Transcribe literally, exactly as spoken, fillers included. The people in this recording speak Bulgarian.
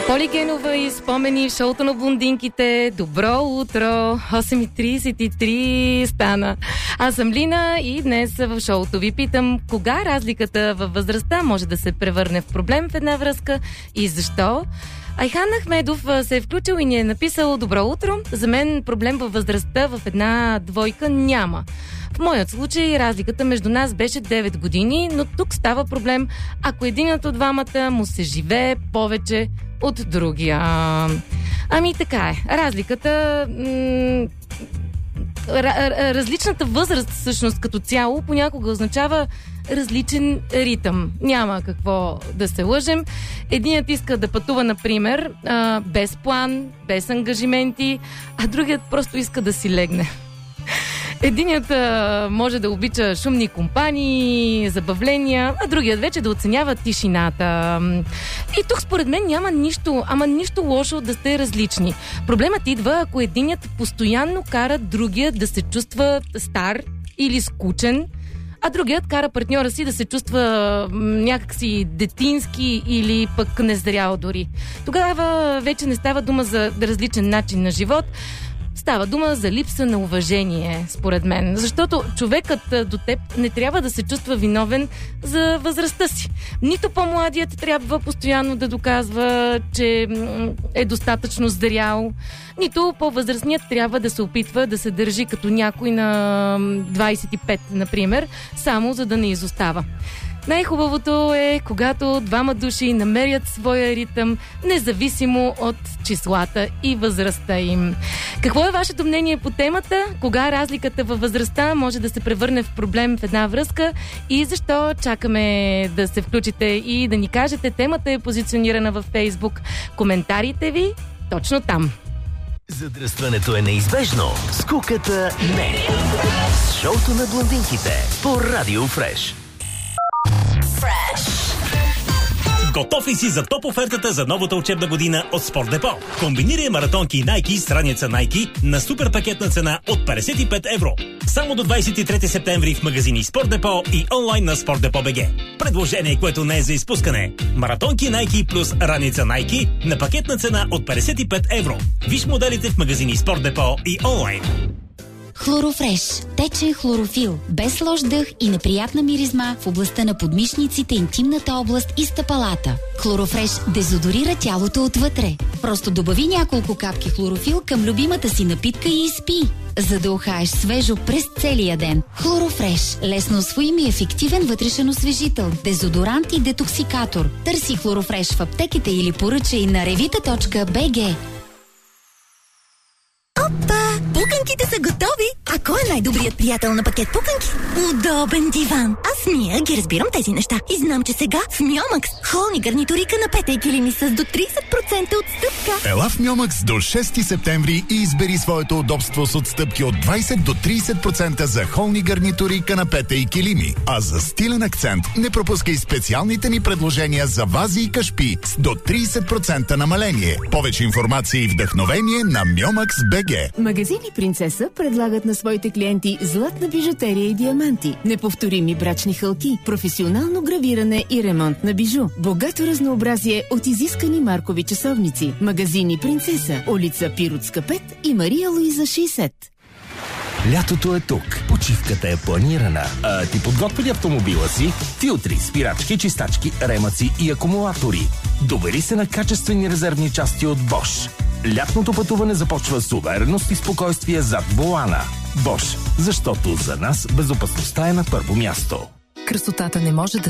Поли Генова и спомени в шоуто на блондинките. Добро утро! осем и тридесет и три стана. Аз съм Лина и днес в шоуто ви питам кога разликата във възрастта може да се превърне в проблем в една връзка и защо? Айхан Ахмедов се е включил и ни е написал: добро утро, за мен проблем във възрастта в една двойка няма. В моят случай разликата между нас беше девет години, но тук става проблем, ако единият от двамата му се живее повече от другия. Ами така е. Разликата... М- различната възраст всъщност като цяло понякога означава различен ритъм. Няма какво да се лъжем. Единият иска да пътува, например, без план, без ангажименти, а другият просто иска да си легне. Единият а, може да обича шумни компании, забавления, а другият вече да оценява тишината. И тук според мен няма нищо, ама нищо лошо да сте различни. Проблемът идва, ако единият постоянно кара другият да се чувства стар или скучен, а другият кара партньора си да се чувства някакси детински или пък незрял дори. Тогава вече не става дума за различен начин на живот, става дума за липса на уважение, според мен. Защото човекът до теб не трябва да се чувства виновен за възрастта си. Нито по-младият трябва постоянно да доказва, че е достатъчно зрял, нито по-възрастният трябва да се опитва да се държи като някой на двайсет и пет, например, само за да не изостава. Най-хубавото е, когато двама души намерят своя ритъм, независимо от числата и възрастта им. Какво е вашето мнение по темата? Кога разликата във възрастта може да се превърне в проблем в една връзка и защо? Чакаме да се включите и да ни кажете. Темата е позиционирана във Фейсбук. Коментарите ви точно там. Задръстването е неизбежно, скуката не. С шоуто на блондинките по Радио Фреш. Готов ли си за топ офертата за новата учебна година от Спортдепо? Комбинирай маратонки Nike с раница Nike на супер пакетна цена от петдесет и пет евро. Само до двайсет и трети септември в магазини Спортдепо и онлайн на Спортдепо.бг. Предложение, което не е за изпускане. Маратонки Nike плюс раница Nike на пакетна цена от петдесет и пет евро. Виж моделите в магазини Спортдепо и онлайн. Хлорофреш. Течен хлорофил. Без лош дъх и неприятна миризма в областта на подмишниците, интимната област и стъпалата. Хлорофреш дезодорира тялото отвътре. Просто добави няколко капки хлорофил към любимата си напитка и изпи, за да ухаеш свежо през целия ден. Хлорофреш. Лесно усвоим и ефективен вътрешен освежител, дезодорант и детоксикатор. Търси Хлорофреш в аптеките или поръчай на ревита точка би джи. Опа! Пуканките са готови! А кой е най-добрият приятел на пакет пуканки? Удобен диван! Аз Мия ги разбирам тези неща и знам, че сега в Мьомакс холни гарнитури, канапета и килими с до трийсет процента отстъпка. Ела в Мьомакс до шести септември и избери своето удобство с отстъпки от двайсет до трийсет процента за холни гарнитури, канапета и килими. А за стилен акцент не пропускай специалните ни предложения за вази и кашпи с до трийсет процента намаление. Повече информация и вдъхновение на Мьомакс точка би джи. Магазини Принцеса предлагат на своите клиенти златна бижутерия и диаманти, неповторими брачни хълки, професионално гравиране и ремонт на бижу, богато разнообразие от изискани маркови часовници. Магазини Принцеса, улица Пиротска пет и Мария Луиза шейсет. Лятото е тук. Почивката е планирана. А ти подготвили автомобила си? Филтри, спирачки, чистачки, ремъци и акумулатори. Добери се на качествени резервни части от Bosch. Лятното пътуване започва с увереност и спокойствие зад волана. Bosch, защото за нас безопасността е на първо място. Красотата не може да